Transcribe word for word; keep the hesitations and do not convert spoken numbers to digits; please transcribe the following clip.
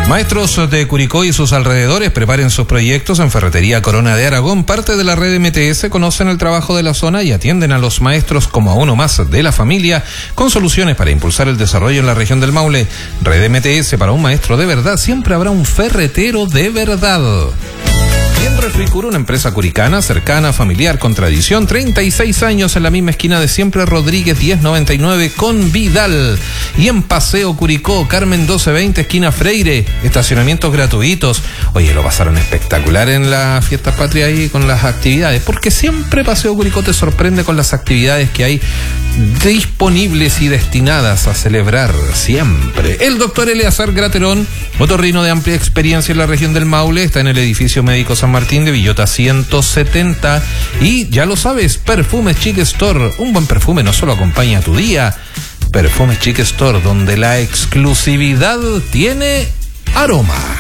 Maestros de Curicó y sus alrededores preparen sus proyectos en Ferretería Corona de Aragón. Parte de la red M T S conocen el trabajo de la zona y atienden a los maestros como a uno más de la familia, con soluciones para impulsar el desarrollo en la región del Maule. Red M T S, para un maestro de verdad siempre habrá un ferretero de verdad. Y en Refricur, una empresa curicana, cercana, familiar, con tradición, treinta y seis años en la misma esquina de siempre, Rodríguez diez noventa y nueve con Vidal. Y en Paseo Curicó, Carmen doce veinte, esquina Freire, estacionamientos gratuitos. Oye, lo pasaron espectacular en la fiesta patria ahí con las actividades, porque siempre Paseo Curicó te sorprende con las actividades que hay disponibles y destinadas a celebrar siempre. El doctor Eleazar Graterón, otorrino de amplia experiencia en la región del Maule, está en el edificio médico San Martín de Villota ciento setenta. Y ya lo sabes, Perfumes Chic Store. Un buen perfume no solo acompaña tu día. Perfumes Chic Store, donde la exclusividad tiene aroma.